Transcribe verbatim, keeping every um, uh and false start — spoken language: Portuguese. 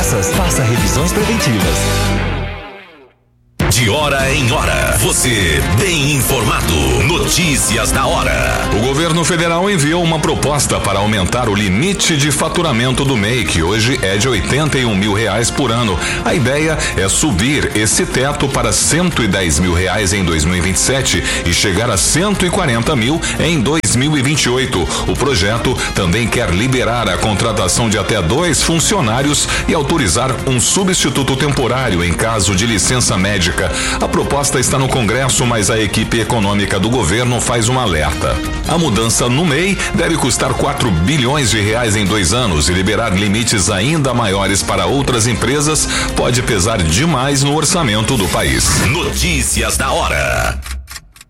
peças, faça revisões preventivas. De hora em hora, você bem informado. Notícias da hora. O governo federal enviou uma proposta para aumentar o limite de faturamento do M E I, que hoje é de oitenta e um mil reais por ano. A ideia é subir esse teto para cento e dez mil reais em dois mil e vinte e sete e chegar a cento e quarenta mil em dois mil e vinte e oito. O projeto também quer liberar a contratação de até dois funcionários e autorizar um substituto temporário em caso de licença médica. A proposta está no Congresso, mas a equipe econômica do governo faz um alerta. A mudança no M E I deve custar quatro bilhões de reais em dois anos e liberar limites ainda maiores para outras empresas pode pesar demais no orçamento do país. Notícias da hora.